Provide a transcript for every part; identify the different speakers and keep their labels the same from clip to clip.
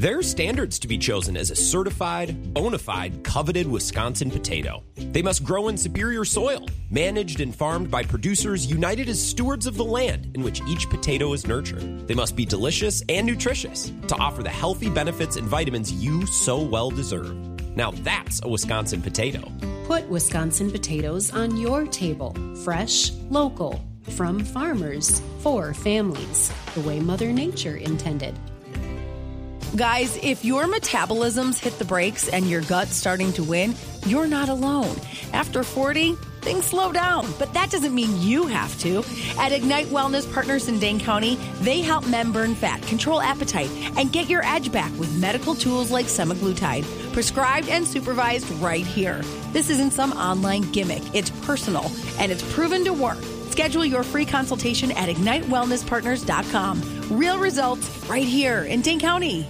Speaker 1: There are standards to be chosen as a certified, bona fide, coveted Wisconsin potato. They must grow in superior soil, managed and farmed by producers united as stewards of the land in which each potato is nurtured. They must be delicious and nutritious to offer the healthy benefits and vitamins you so well deserve. Now that's a Wisconsin potato.
Speaker 2: Put Wisconsin potatoes on your table. Fresh, local, from farmers, for families, the way Mother Nature intended.
Speaker 3: Guys, if your metabolism's hit the brakes and your gut's starting to win, you're not alone. After 40, things slow down, but that doesn't mean you have to. At Ignite Wellness Partners in Dane County, they help men burn fat, control appetite, and get your edge back with medical tools like semaglutide, prescribed and supervised right here. This isn't some online gimmick. It's personal, and it's proven to work. Schedule your free consultation at IgniteWellnessPartners.com. Real results right here in Dane County.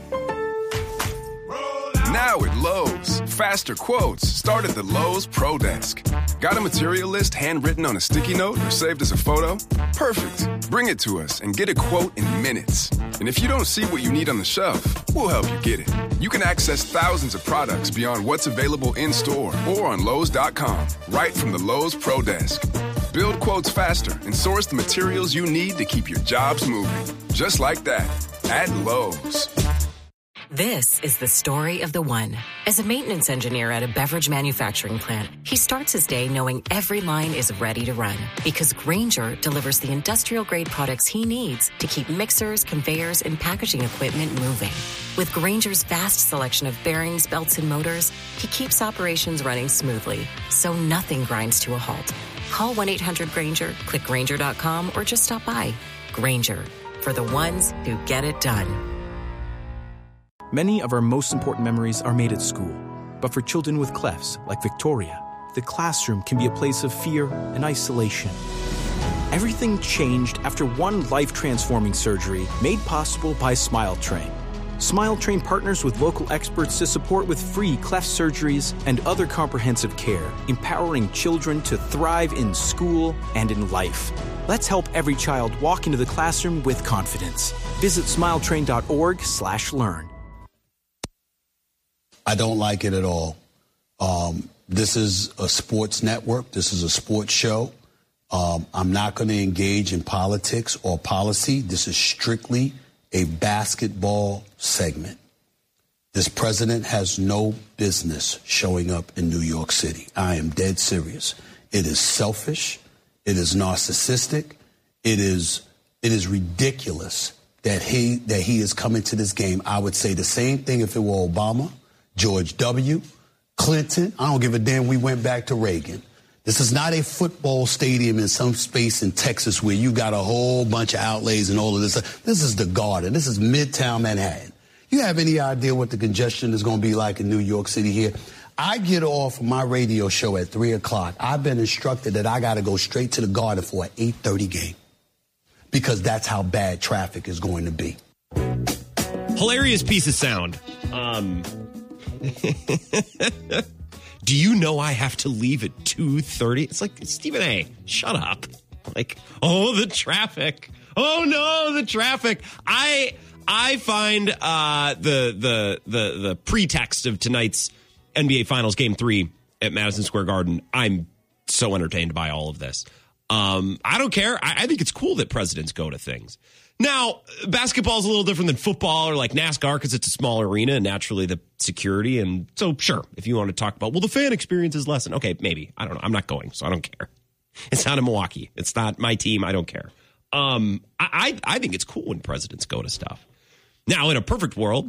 Speaker 4: Now at Lowe's, faster quotes start at the Lowe's Pro Desk. Got a material list handwritten on a sticky note or saved as a photo? Perfect. Bring it to us and get a quote in minutes. And if you don't see what you need on the shelf, we'll help you get it. You can access thousands of products beyond what's available in-store or on Lowe's.com, right from the Lowe's Pro Desk. Build quotes faster and source the materials you need to keep your jobs moving. Just like that, at Lowe's.
Speaker 5: This is the story of the one. As a maintenance engineer at a beverage manufacturing plant, he starts his day knowing every line is ready to run because Grainger delivers the industrial-grade products he needs to keep mixers, conveyors, and packaging equipment moving. With Grainger's vast selection of bearings, belts, and motors, he keeps operations running smoothly, so nothing grinds to a halt. Call 1-800-GRAINGER, click Grainger.com, or just stop by. Grainger, for the ones who get it done.
Speaker 6: Many of our most important memories are made at school. But for children with clefts, like Victoria, the classroom can be a place of fear and isolation. Everything changed after one life-transforming surgery made possible by SmileTrain. SmileTrain partners with local experts to support with free cleft surgeries and other comprehensive care, empowering children to thrive in school and in life. Let's help every child walk into the classroom with confidence. Visit smiletrain.org/learn.
Speaker 7: I don't like it at all. This is a sports network. This is a sports show. I'm not going to engage in politics or policy. This is strictly a basketball segment. This president has no business showing up in New York City. I am dead serious. It is selfish. It is narcissistic. It is ridiculous that he is coming to this game. I would say the same thing if it were Obama, George W., Clinton. I don't give a damn. We went back to Reagan. This is not a football stadium in some space in Texas where you got a whole bunch of outlays and all of this. This is the Garden. This is Midtown Manhattan. You have any idea what the congestion is going to be like in New York City here? I get off my radio show at 3 o'clock. I've been instructed that I got to go straight to the Garden for an 8:30 game because that's how bad traffic is going to be.
Speaker 1: Hilarious piece of sound. Do you know I have to leave at 2:30? It's like, Stephen A., shut up. Like, oh, the traffic. Oh, no, the traffic. I find the pretext of tonight's NBA Finals Game 3 at Madison Square Garden, I'm so entertained by all of this. I don't care. I think it's cool that presidents go to things. Now, basketball is a little different than football or like NASCAR because it's a small arena and naturally the security. And so, sure, if you want to talk about, well, the fan experience is lessened. Okay, maybe. I don't know. I'm not going, so I don't care. It's not in Milwaukee. It's not my team. I don't care. I think it's cool when presidents go to stuff. Now, in a perfect world,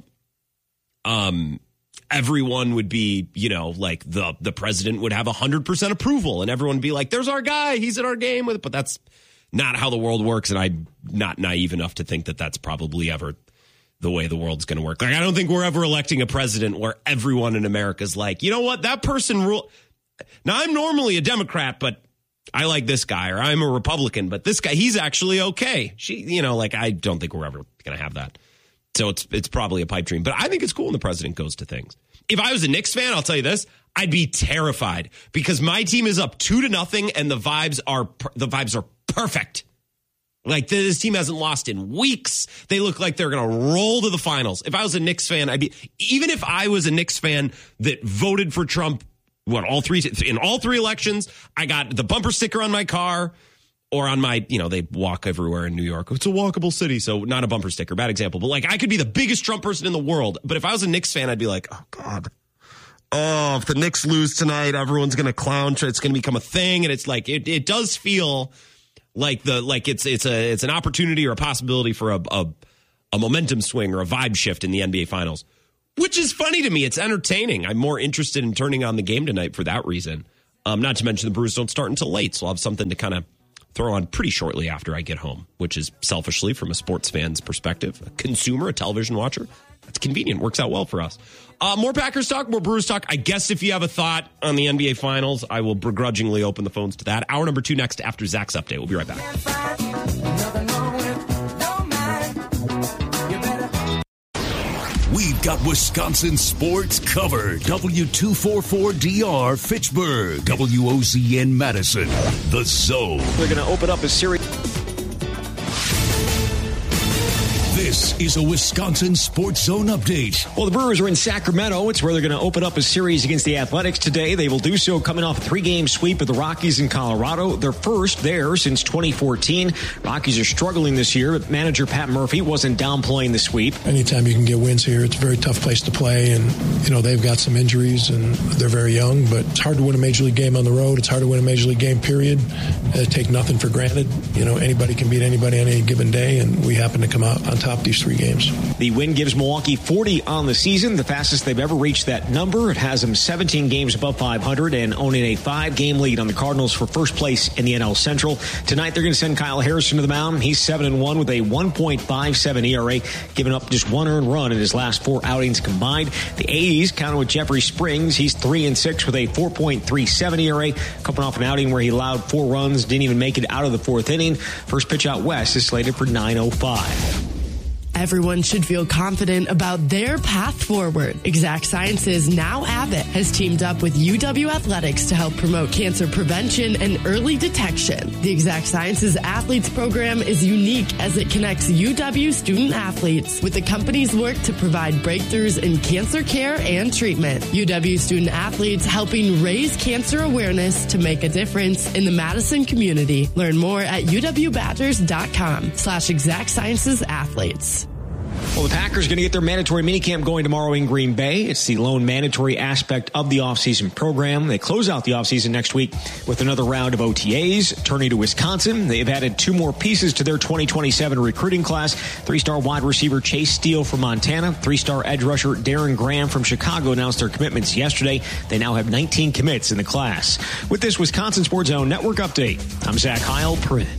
Speaker 1: everyone would be, like the president would have 100% approval and everyone would be like, there's our guy. He's at our game with it. But that's not how the world works, and I'm not naive enough to think that that's probably ever the way the world's going to work. Like, I don't think we're ever electing a president where everyone in America's like, you know what, that person rule. Now, I'm normally a Democrat, but I like this guy, or I'm a Republican, but this guy, he's actually okay. I don't think we're ever going to have that. So it's probably a pipe dream, but I think it's cool when the president goes to things. If I was a Knicks fan, I'll tell you this, I'd be terrified because my team is up 2-0 and the vibes are perfect. Like, this team hasn't lost in weeks. They look like they're going to roll to the finals. If I was a Knicks fan, even if I was a Knicks fan that voted for Trump, in all three elections, I got the bumper sticker on my car or on my, they walk everywhere in New York. It's a walkable city, so not a bumper sticker. Bad example. But, like, I could be the biggest Trump person in the world. But if I was a Knicks fan, I'd be like, oh, God. Oh, if the Knicks lose tonight, everyone's going to clown. It's going to become a thing. And it's like, it does feel like it's an opportunity or a possibility for a momentum swing or a vibe shift in the NBA Finals, which is funny to me. It's entertaining. I'm more interested in turning on the game tonight for that reason. Not to mention the Brewers don't start until late, so I'll have something to kind of throw on pretty shortly after I get home, which is selfishly, from a sports fan's perspective, a consumer, a television watcher, that's convenient. Works out well for us. More Packers talk, more Brewers talk. I guess if you have a thought on the NBA Finals, I will begrudgingly open the phones to that. Hour number 2 next after Zach's update. We'll be right back.
Speaker 8: We've got Wisconsin sports covered. W244DR Fitchburg, WOZN Madison, The Zone.
Speaker 9: They're going to open up a series.
Speaker 8: This is a Wisconsin Sports Zone update.
Speaker 9: Well, the Brewers are in Sacramento. It's where they're going to open up a series against the Athletics today. They will do so coming off a 3-game sweep of the Rockies in Colorado. Their first there since 2014. Rockies are struggling this year, but manager Pat Murphy wasn't downplaying the sweep.
Speaker 10: Anytime you can get wins here, it's a very tough place to play. And, they've got some injuries and they're very young, but it's hard to win a Major League game on the road. It's hard to win a Major League game, period. Take nothing for granted. Anybody can beat anybody on any given day, and we happen to come out on top these 3 games.
Speaker 9: The win gives Milwaukee 40 on the season, the fastest they've ever reached that number. It has them 17 games above 500 and owning a 5-game lead on the Cardinals for first place in the NL Central. Tonight, they're going to send Kyle Harrison to the mound. He's 7-1 with a 1.57 ERA, giving up just 1 earned run in his last 4 outings combined. The A's counted with Jeffrey Springs. He's 3-6 with a 4.37 ERA, coming off an outing where he allowed 4 runs, didn't even make it out of the 4th inning. First pitch out west is slated for 9:05.
Speaker 11: Everyone should feel confident about their path forward. Exact Sciences, now Abbott, has teamed up with UW Athletics to help promote cancer prevention and early detection. The Exact Sciences Athletes Program is unique as it connects UW student athletes with the company's work to provide breakthroughs in cancer care and treatment. UW student athletes helping raise cancer awareness to make a difference in the Madison community. Learn more at uwbadgers.com/Exact Sciences Athletes.
Speaker 9: Well, the Packers are going to get their mandatory minicamp going tomorrow in Green Bay. It's the lone mandatory aspect of the offseason program. They close out the offseason next week with another round of OTAs. Turning to Wisconsin, they've added 2 more pieces to their 2027 recruiting class. 3-star wide receiver Chase Steele from Montana. 3-star edge rusher Darren Graham from Chicago announced their commitments yesterday. They now have 19 commits in the class. With this Wisconsin Sports Zone Network update, I'm Zach Heil.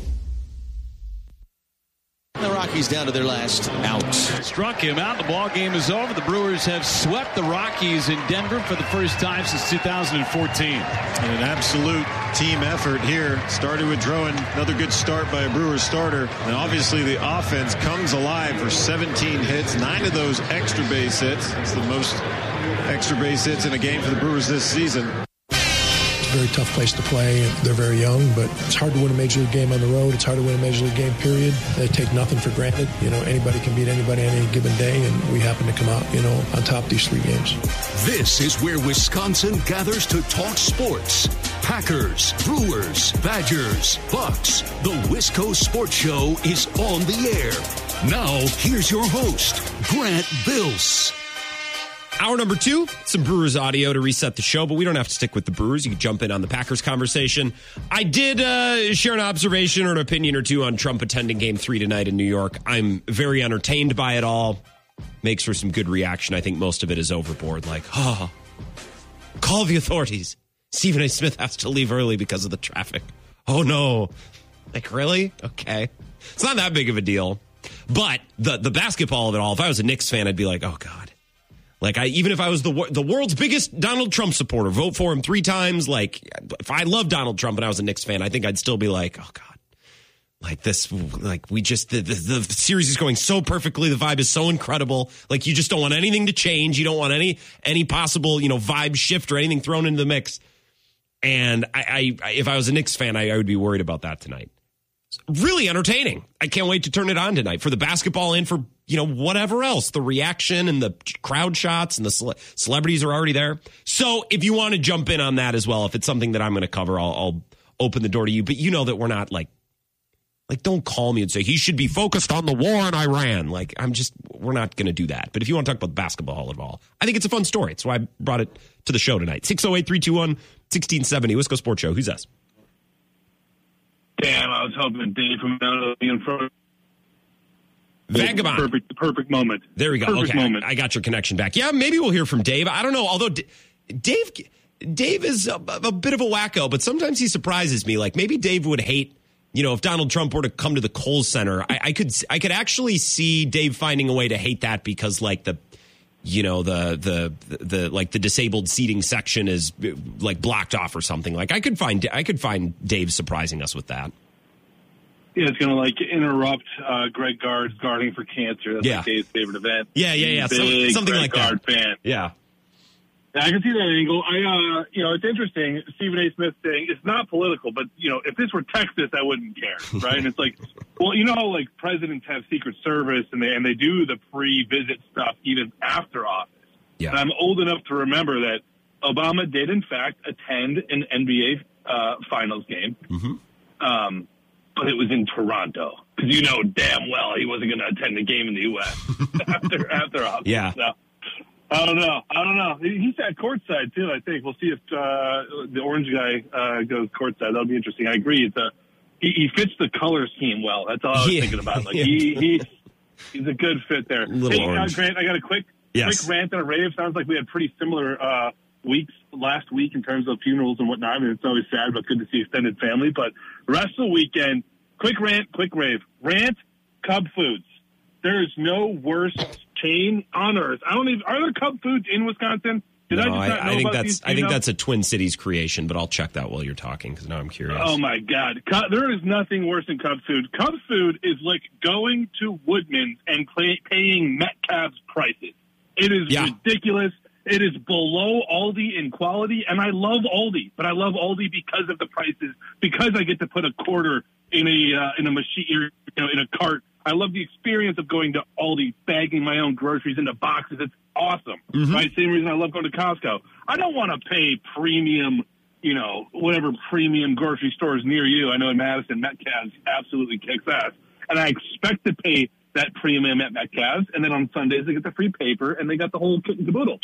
Speaker 12: The Rockies down to their last out.
Speaker 13: Struck him out. The ball game is over. The Brewers have swept the Rockies in Denver for the first time since 2014.
Speaker 14: And an absolute team effort here. Started with Drowan. Another good start by a Brewers starter. And obviously the offense comes alive for 17 hits. 9 of those extra base hits. That's the most extra base hits in a game for the Brewers this season.
Speaker 10: Very tough place to play. They're very young, but it's hard to win a Major League game on the road. It's hard to win a Major League game, period. They take nothing for granted. Anybody can beat anybody on any given day, and we happen to come out, on top these 3 games.
Speaker 8: This is where Wisconsin gathers to talk sports. Packers, Brewers, Badgers, Bucks. The Wisco Sports Show is on the air. Now, here's your host, Grant Bills.
Speaker 1: Hour number 2, some Brewers audio to reset the show, but we don't have to stick with the Brewers. You can jump in on the Packers conversation. I did share an observation or an opinion or 2 on Trump attending Game 3 tonight in New York. I'm very entertained by it all. Makes for some good reaction. I think most of it is overboard. Like, call the authorities. Stephen A. Smith has to leave early because of the traffic. Oh, no. Like, really? Okay. It's not that big of a deal. But the basketball of it all, if I was a Knicks fan, I'd be like, oh, God. Like, even if I was the world's biggest Donald Trump supporter, vote for him 3 times. Like, if I loved Donald Trump and I was a Knicks fan, I think I'd still be like, oh, God. Like, this, like, we just, the series is going so perfectly. The vibe is so incredible. Like, you just don't want anything to change. You don't want any possible, vibe shift or anything thrown into the mix. And if I was a Knicks fan, I would be worried about that tonight. really entertaining. I can't wait to turn it on tonight for the basketball and for, whatever else, the reaction and the crowd shots and the celebrities are already there. So if you want to jump in on that as well, if it's something that I'm going to cover, I'll open the door to you. But you know that we're not like, don't call me and say he should be focused on the war in Iran. We're not going to do that. But if you want to talk about the basketball at all, I think it's a fun story. That's why I brought it to the show tonight. 608-321-1670, Wisco Sports Show. Who's this?
Speaker 15: Damn, I was hoping Dave from Mount would be in front.
Speaker 1: Vagabond.
Speaker 15: Perfect moment.
Speaker 1: There we go.
Speaker 15: Perfect
Speaker 1: Okay,
Speaker 15: moment.
Speaker 1: I got your connection back. Yeah, maybe we'll hear from Dave. I don't know. Although Dave is a bit of a wacko, but sometimes he surprises me. Like maybe Dave would hate, if Donald Trump were to come to the Kohl's Center. I could actually see Dave finding a way to hate that because like the disabled seating section is like blocked off or something. Like I could find Dave surprising us with that.
Speaker 15: Yeah, it's going to interrupt Greg Gard's Guarding for Cancer. That's like Dave's favorite event.
Speaker 1: Yeah.
Speaker 15: Big
Speaker 1: Something
Speaker 15: Greg
Speaker 1: like
Speaker 15: Gard
Speaker 1: that.
Speaker 15: Fan.
Speaker 1: Yeah.
Speaker 15: I can see that angle. It's interesting. Stephen A. Smith saying it's not political, but if this were Texas, I wouldn't care, right? And it's like, well, how like presidents have Secret Service and they do the pre-visit stuff even after office.
Speaker 1: Yeah.
Speaker 15: And I'm old enough to remember that Obama did in fact attend an NBA Finals game, but it was in Toronto because damn well he wasn't going to attend a game in the U.S. after office.
Speaker 1: Yeah.
Speaker 15: So, I don't know. He sat courtside, too, I think. We'll see if the orange guy goes courtside. That'll be interesting. I agree. He fits the color scheme well. That's all I was thinking about. Like he's a good fit there. Hey, Grant, I got a quick rant and a rave. Sounds like we had pretty similar weeks last week in terms of funerals and whatnot. I mean, it's always sad, but good to see extended family. But the rest of the weekend, quick rant, quick rave. Rant, Cub Foods. There is no worse chain on earth. Are there Cub Foods in Wisconsin?
Speaker 1: I think that's a Twin Cities creation, but I'll check that while you're talking because now I'm curious.
Speaker 15: Oh my God, there is nothing worse than Cub Food. Cub Food is like going to Woodman's and paying Metcalf's prices. It is ridiculous. It is below Aldi in quality, and I love Aldi, but I love Aldi because of the prices. Because I get to put a quarter in a machine, in a cart. I love the experience of going to Aldi, bagging my own groceries into boxes. It's awesome, right? Same reason I love going to Costco. I don't want to pay premium, whatever premium grocery stores near you. I know in Madison, Metcalf's absolutely kicks ass. And I expect to pay that premium at Metcalf's. And then on Sundays, they get the free paper, and they got the whole kit and caboodle.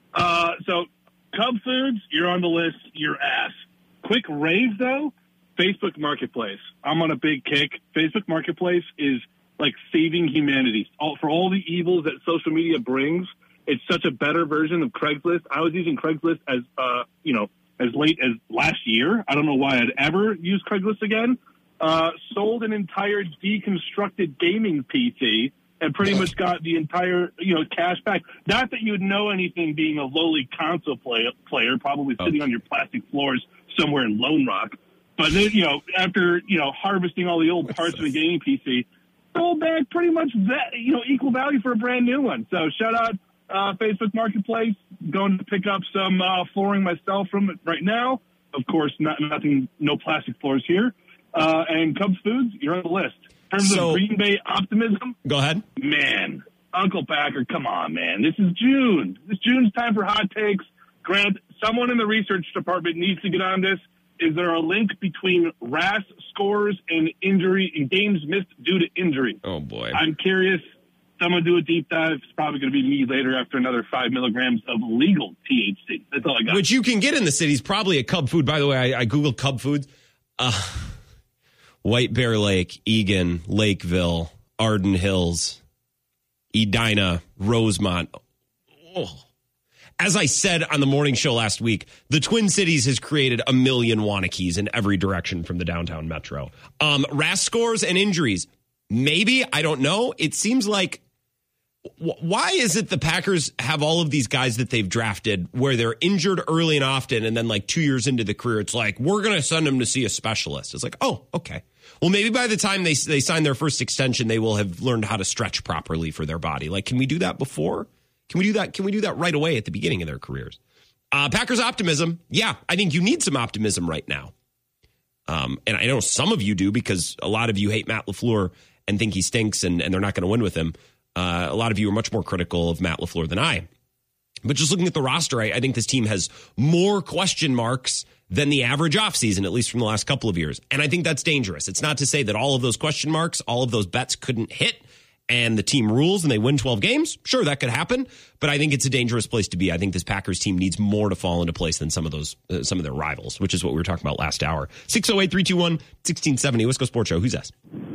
Speaker 15: So Cub Foods, you're on the list, your ass. Quick rave, though, Facebook Marketplace. I'm on a big kick. Facebook Marketplace is like saving humanity. For all the evils that social media brings, it's such a better version of Craigslist. I was using Craigslist as late as last year. I don't know why I'd ever use Craigslist again. Sold an entire deconstructed gaming PC and pretty much got the entire, cash back. Not that you'd know anything being a lowly console player, probably sitting on your plastic floors somewhere in Lone Rock. But then, after, harvesting all the old parts of a gaming PC, sold back pretty much equal value for a brand new one. So shout out Facebook Marketplace. Going to pick up some flooring myself from it right now. Of course, no plastic floors here. And Cubs Foods, you're on the list. In terms of Green Bay optimism,
Speaker 1: go ahead.
Speaker 15: Man, Uncle Packer, come on, man. This is June. This June's time for hot takes. Grant, someone in the research department needs to get on this. Is there a link between RAS scores and injury and games missed due to injury?
Speaker 1: Oh, boy.
Speaker 15: I'm curious. Someone do a deep dive. It's probably going to be me later after another 5 milligrams of legal THC. That's all I got.
Speaker 1: Which you can get in the cities, probably at Cub Food. By the way, I Googled Cub Foods. White Bear Lake, Eagan, Lakeville, Arden Hills, Edina, Rosemont. Oh. As I said on the morning show last week, the Twin Cities has created a million Wanakees in every direction from the downtown metro. RAS scores and injuries. Maybe, I don't know. It seems like, why is it the Packers have all of these guys that they've drafted where they're injured early and often, and then like 2 years into the career, it's like, we're going to send them to see a specialist. It's like, oh, okay. Well, maybe by the time they sign their first extension, they will have learned how to stretch properly for their body. Like, can we do that before? Can we do that? Can we do that right away at the beginning of their careers? Packers optimism. Yeah, I think you need some optimism right now. And I know some of you do because a lot of you hate Matt LaFleur and think he stinks and they're not going to win with him. A lot of you are much more critical of Matt LaFleur than I. But just looking at the roster, I think this team has more question marks than the average offseason, at least from the last couple of years. And I think that's dangerous. It's not to say that all of those question marks, all of those bets couldn't hit and the team rules and they win 12 games. Sure, that could happen. But I think it's a dangerous place to be. I think this Packers team needs more to fall into place than some of their rivals, which is what we were talking about last hour. 608-321-1670, Wisco Sports Show. Who's this?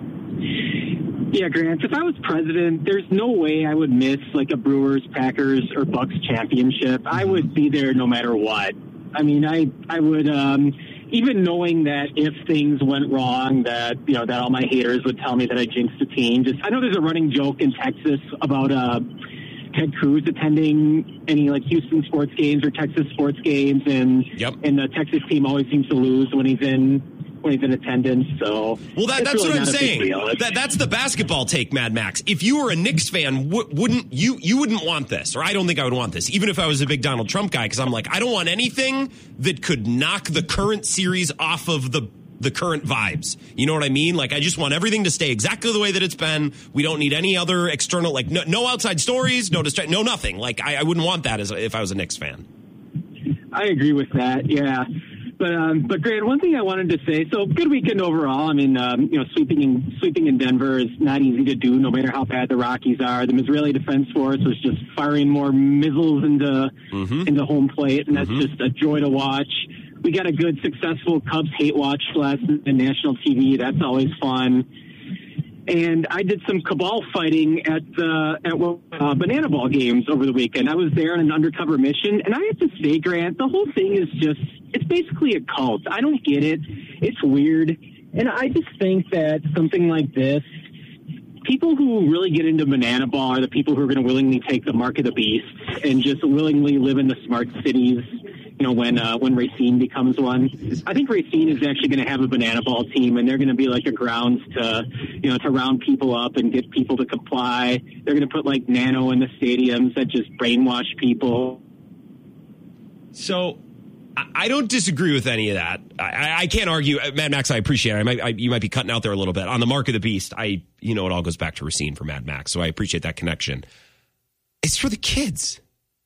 Speaker 16: Yeah, Grant, if I was president, there's no way I would miss like a Brewers, Packers, or Bucks championship. I would be there no matter what. I mean, I would, even knowing that if things went wrong, that all my haters would tell me that I jinxed the team. I know there's a running joke in Texas about Ted Cruz attending any like Houston sports games or Texas sports games, and the Texas team always seems to lose when he's in attendance. So
Speaker 1: that's
Speaker 16: really
Speaker 1: what I'm saying. That's the basketball take, Mad Max. If you were a Knicks fan, wouldn't want this, or I don't think I would want this, even if I was a big Donald Trump guy, because I'm like, I don't want anything that could knock the current series off of the current vibes. You know what I mean? Like, I just want everything to stay exactly the way that it's been. We don't need any other external, like no outside stories, no nothing. Like, I wouldn't want that if I was a Knicks fan.
Speaker 16: I agree with that. Yeah. But Grant, one thing I wanted to say, so good weekend overall. I mean, sweeping in Denver is not easy to do, no matter how bad the Rockies are. The Israeli Defense Force was just firing more missiles into home plate, and that's just a joy to watch. We got a good, successful Cubs hate watch last night on national TV. That's always fun. And I did some cabal fighting at Banana Ball games over the weekend. I was there on an undercover mission, and I have to say, Grant, the whole thing is it's basically a cult. I don't get it. It's weird. And I just think that something like this, people who really get into Banana Ball are the people who are going to willingly take the mark of the beast and just willingly live in the smart cities. When Racine becomes one, I think Racine is actually going to have a Banana Ball team, and they're going to be like a grounds to round people up and get people to comply. They're going to put like nano in the stadiums that just brainwash people.
Speaker 1: So I don't disagree with any of that. I can't argue. Mad Max, I appreciate it. You might be cutting out there a little bit. On the mark of the beast, it all goes back to Racine for Mad Max, so I appreciate that connection. It's for the kids.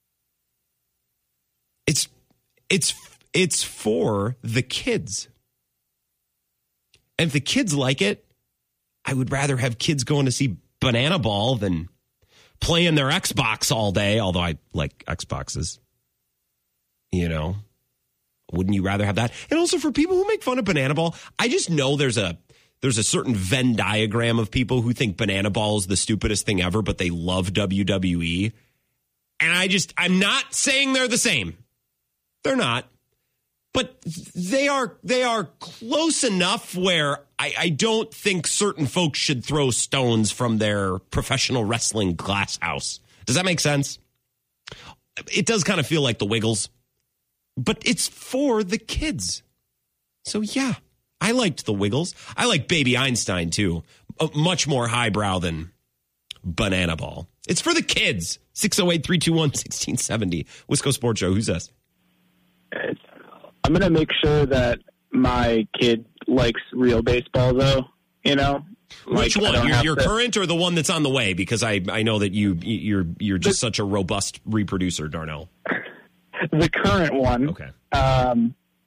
Speaker 1: It's for the kids. And if the kids like it, I would rather have kids going to see Banana Ball than playing their Xbox all day, although I like Xboxes. Wouldn't you rather have that? And also for people who make fun of Banana Ball, I just know there's a certain Venn diagram of people who think Banana Ball is the stupidest thing ever, but they love WWE. And I'm not saying they're the same. They're not, but they are close enough where I don't think certain folks should throw stones from their professional wrestling glass house. Does that make sense? It does kind of feel like the Wiggles, but it's for the kids. So yeah, I liked the Wiggles. I like Baby Einstein too. Much more highbrow than Banana Ball. It's for the kids. 608-321-1670. Wisco Sports Show. Who's this?
Speaker 17: I'm going to make sure that my kid likes real baseball, though,
Speaker 1: Which one? Your current or the one that's on the way? Because I know that you're just such a robust reproducer, Darnell.
Speaker 17: The current one.
Speaker 1: Okay.
Speaker 17: I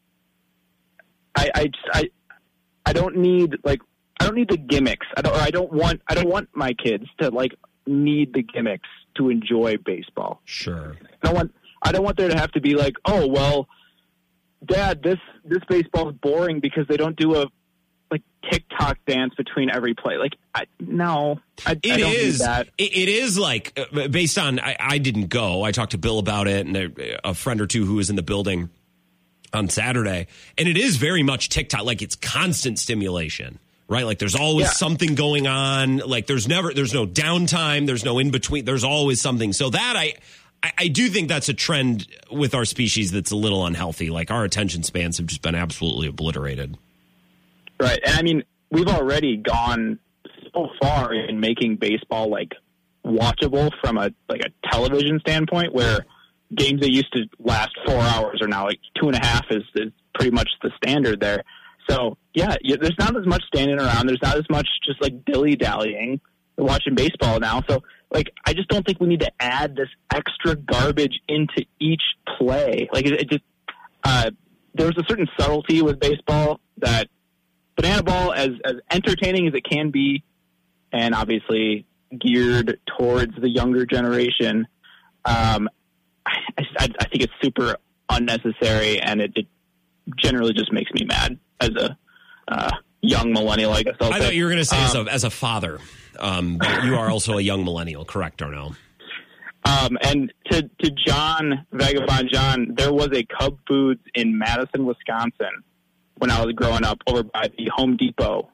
Speaker 17: don't need the gimmicks. I don't want my kids to need the gimmicks to enjoy baseball.
Speaker 1: Sure.
Speaker 17: I don't want there to have to be like, oh, well, Dad, this baseball is boring because they don't do a TikTok dance between every play. I don't need that.
Speaker 1: It is based on, I didn't go. I talked to Bill about it and a friend or two who was in the building on Saturday. And it is very much TikTok. It's constant stimulation, right? There's always something going on. There's no downtime. There's no in between. There's always something. So that I do think that's a trend with our species that's a little unhealthy. Our attention spans have just been absolutely obliterated.
Speaker 17: Right. And I mean, we've already gone so far in making baseball watchable from a television standpoint, where games that used to last 4 hours are now 2.5 is pretty much the standard there. So, yeah, there's not as much standing around. There's not as much just, like, dilly-dallying. We're watching baseball now. So, like, I just don't think we need to add this extra garbage into each play. Like, it just there's a certain subtlety with baseball that Banana Ball, as entertaining as it can be, and obviously geared towards the younger generation, I think it's super unnecessary, and it generally just makes me mad as a young millennial, I guess.
Speaker 1: I thought you were going to say as a father, but you are also a young millennial, correct, Darnell?
Speaker 17: And to John, Vagabond John, there was a Cub Foods in Madison, Wisconsin when I was growing up over by the Home Depot